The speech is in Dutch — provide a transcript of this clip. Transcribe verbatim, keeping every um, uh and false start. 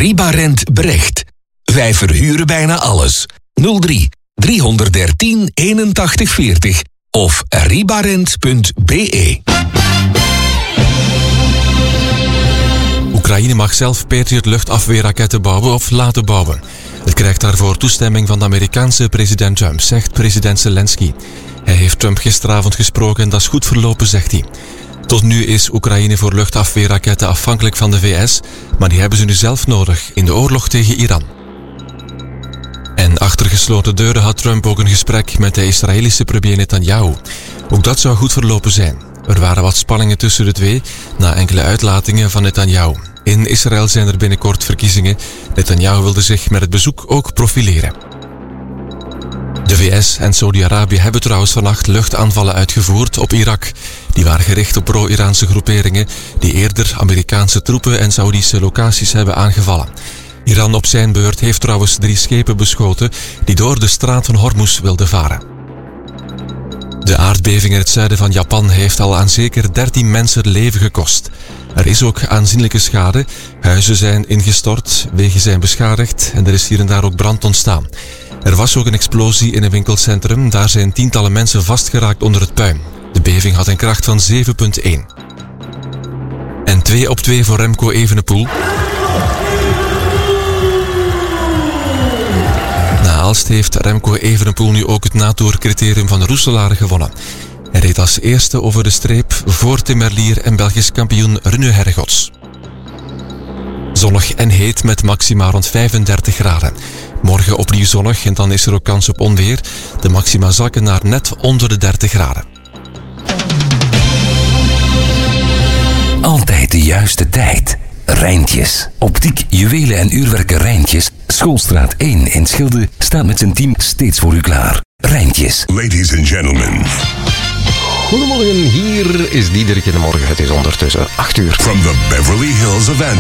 Ribarent Brecht. Wij verhuren bijna alles. nul drie driehonderddertien eenentachtig veertig of ribarent punt b e. Oekraïne mag zelf Patriot luchtafweerraketten bouwen of laten bouwen. Het krijgt daarvoor toestemming van de Amerikaanse president Trump, zegt president Zelensky. Hij heeft Trump gisteravond gesproken en dat is goed verlopen, zegt hij. Tot nu is Oekraïne voor luchtafweerraketten afhankelijk van de V S, maar die hebben ze nu zelf nodig in de oorlog tegen Iran. En achter gesloten deuren had Trump ook een gesprek met de Israëlische premier Netanyahu. Ook dat zou goed verlopen zijn. Er waren wat spanningen tussen de twee, na enkele uitlatingen van Netanyahu. In Israël zijn er binnenkort verkiezingen. Netanyahu wilde zich met het bezoek ook profileren. De V S en Saudi-Arabië hebben trouwens vannacht luchtaanvallen uitgevoerd op Irak. Die waren gericht op pro-Iraanse groeperingen die eerder Amerikaanse troepen en Saoedische locaties hebben aangevallen. Iran op zijn beurt heeft trouwens drie schepen beschoten die door de straat van Hormuz wilden varen. De aardbeving in het zuiden van Japan heeft al aan zeker dertien mensen het leven gekost. Er is ook aanzienlijke schade. Huizen zijn ingestort, wegen zijn beschadigd en er is hier en daar ook brand ontstaan. Er was ook een explosie in een winkelcentrum. Daar zijn tientallen mensen vastgeraakt onder het puin. De beving had een kracht van zeven komma één. En twee op twee voor Remco Evenepoel. Na Aalst heeft Remco Evenepoel nu ook het natour-criterium van Roeselare gewonnen. Hij reed als eerste over de streep voor Tim Merlier en Belgisch kampioen Rune Hergots. Zonnig en heet met maxima rond vijfendertig graden. Morgen opnieuw zonnig en dan is er ook kans op onweer. De maxima zakken naar net onder de dertig graden. Altijd de juiste tijd. Rijntjes. Optiek, juwelen en uurwerken Rijntjes. Schoolstraat één in Schilde staat met zijn team steeds voor u klaar. Rijntjes. Ladies and gentlemen. Goedemorgen, hier is Diederik in de morgen. Het is ondertussen acht uur. From the Beverly Hills of Antwerp.